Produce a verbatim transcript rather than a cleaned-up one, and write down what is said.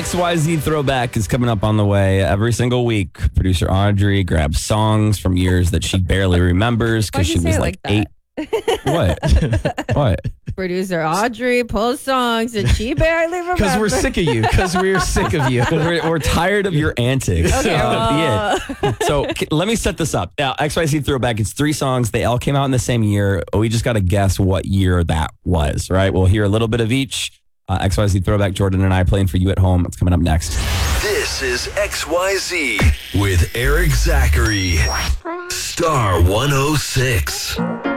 X Y Z Throwback is coming up on the way every single week. Producer Audrey grabs songs from years that she barely remembers because she was like, like eight. What? What? Producer Audrey pulls songs that she barely remembers. Because we're sick of you. Because we're sick of you. We're, we're tired of your antics. Okay, uh, yeah. So k- let me set this up. Now, X Y Z Throwback, it's three songs. They all came out in the same year. We just got to guess what year that was, right? We'll hear a little bit of each. Uh, X Y Z Throwback, Jordan and I playing for you at home. It's coming up next. This is X Y Z with Eric Zachary. Star one oh six.